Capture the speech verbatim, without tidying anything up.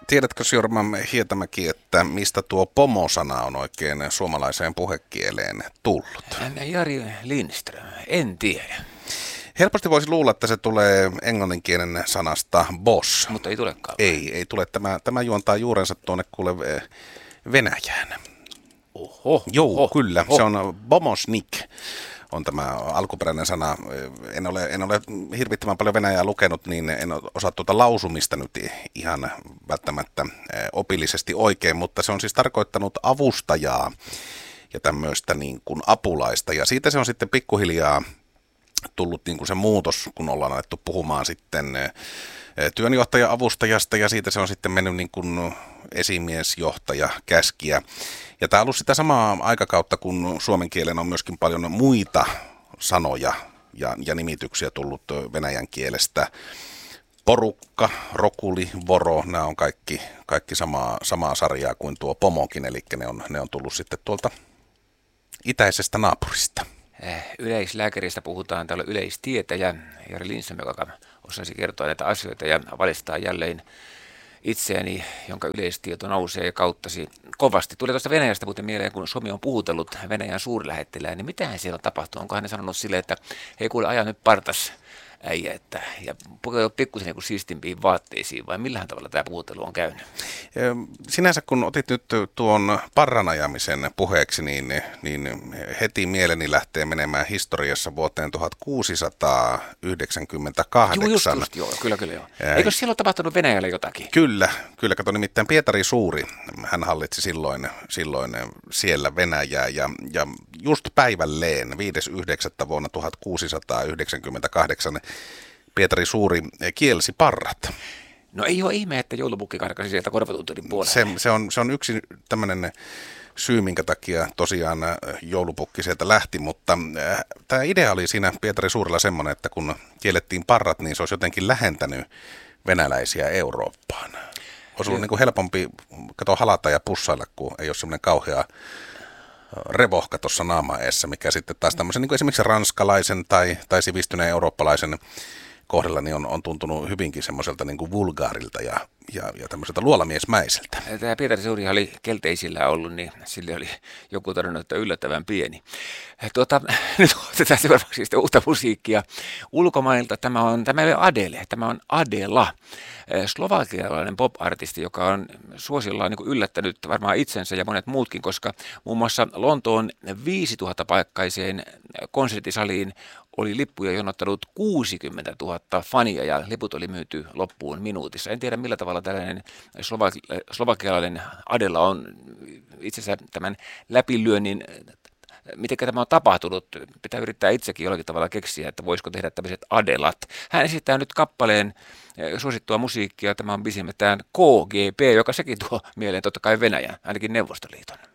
Tiedätkö, Jorma Hietamäki, että mistä tuo pomosana on oikein suomalaiseen puhekieleen tullut? Jari Lindström, en tiedä. Helposti voisi luulla, että se tulee englanninkielen sanasta boss. Mutta ei tulekaan. Ei, ei tule. Tämä, tämä juontaa juurensa tuonne kuule Venäjään. Oho. Joo, oho, kyllä. oho. Se on bomosnik. On tämä alkuperäinen sana. En ole, en ole hirvittävän paljon Venäjää lukenut, niin en osaa tuota lausumista nyt ihan välttämättä opillisesti oikein, mutta se on siis tarkoittanut avustajaa ja tämmöistä niin kuin apulaista. Ja siitä se on sitten pikkuhiljaa tullut niin kuin se muutos, kun ollaan alettu puhumaan sitten työnjohtaja-avustajasta, ja siitä se on sitten mennyt niin kuin esimies, johtaja, käskijä. Ja tämä on ollut sitä samaa aikakautta, kun suomen kielen on myöskin paljon muita sanoja ja, ja nimityksiä tullut venäjän kielestä. Porukka, rokuli, voro, nämä on kaikki, kaikki samaa, samaa sarjaa kuin tuo pomokin, eli ne on, ne on tullut sitten tuolta itäisestä naapurista. Yleislääkäristä puhutaan, täällä on yleistietäjä Jari Lindström, joka osaisi kertoa näitä asioita ja valistaa jälleen itseäni, jonka yleistieto nousee kauttasi kovasti. Tulee tuosta Venäjästä muuten mieleen, kun Suomi on puhutellut Venäjän suurlähettilään, niin mitähän siellä tapahtuu? Onko hän sanonut silleen, että hei kuule, aja nyt partas äijä, että, ja pukeudu pikkusen niin kuin siistimpiin vaatteisiin, vai millähän tavalla tämä puhutelu on käynyt? Sinänsä kun otit nyt tuon parran ajamisen puheeksi, niin, niin heti mieleni lähtee menemään historiassa vuoteen tuhatkuusisataayhdeksänkymmentäkahdeksan. Joo, just, just, joo, kyllä, kyllä, joo. Eikö siellä ole tapahtunut Venäjällä jotakin? Kyllä, kyllä, kato nimittäin Pietari Suuri, hän hallitsi silloin, silloin siellä Venäjää, ja, ja just päivälleen viides yhdeksättä vuonna tuhatkuusisataayhdeksänkymmentäkahdeksan Pietari Suuri kielsi parrat. No ei ole ihme, että joulupukki karkasi sieltä korvatunturin puolelle. Se, se, on, se on yksi tämmöinen syy, minkä takia tosiaan joulupukki sieltä lähti, mutta äh, tämä idea oli siinä Pietari Suurella semmoinen, että kun kiellettiin parrat, niin se olisi jotenkin lähentänyt venäläisiä Eurooppaan. Olisi ollut niin kuin helpompi kato halata ja pussailla, kun ei ole semmoinen kauhea revohka tuossa naamaeessa, mikä sitten taas tämmöisen niin kuin esimerkiksi ranskalaisen tai, tai sivistyneen eurooppalaisen kohdalla niin on, on tuntunut hyvinkin semmoiselta niin kuin vulgaarilta ja, ja, ja tämmöiseltä luolamiesmäiseltä. Tämä Pietari Suuri oli kelteisillä ollut, niin sille oli joku todennut, että yllättävän pieni. Tuota, nyt otetaan seuraavaksi sitten uutta musiikkia ulkomailta. Tämä on, tämä ei ole Adele, tämä on Adela, slovakialainen pop-artisti, joka on suosillaan niin kuin yllättänyt varmaan itsensä ja monet muutkin, koska muun muassa Lontoon viisituhatta paikkaiseen konserttisaliin oli lippuja jonottanut kuusikymmentätuhatta fania ja liput oli myyty loppuun minuutissa. En tiedä millä tavalla tällainen slovak- slovakialainen Adela on itse asiassa tämän läpilyönnin, miten tämä on tapahtunut. Pitää yrittää itsekin jollakin tavalla keksiä, että voisiko tehdä tämmöiset Adelat. Hän esittää nyt kappaleen suosittua musiikkia. Tämä on biisi nimeltään K G P, joka sekin tuo mieleen totta kai Venäjän, ainakin Neuvostoliiton.